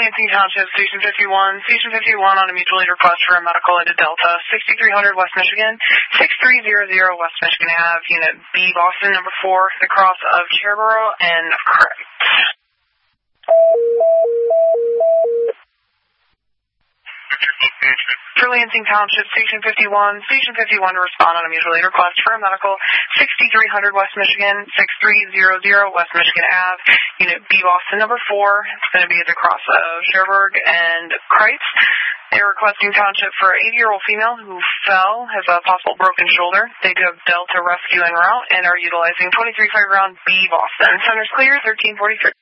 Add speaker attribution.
Speaker 1: Lansing Township, Station 51. Station 51 on a mutual aid request for a medical aid to Delta, 6300 West Michigan, 6300 West Michigan Ave, Unit B, Boston, number 4, the cross of Cherbourg and Craig. For Lansing Township, Station 51. Station 51 to respond on a mutual aid request for a medical, 6300 West Michigan, 6300 West Michigan Ave, Unit B, Boston, number 4. It's going to be at the cross of Cherbourg and Kreitz. They're requesting Township for an 80-year-old female who fell, has a possible broken shoulder. They do have Delta rescue en route and are utilizing 23 Fairground B, Boston. Center's clear, 1343.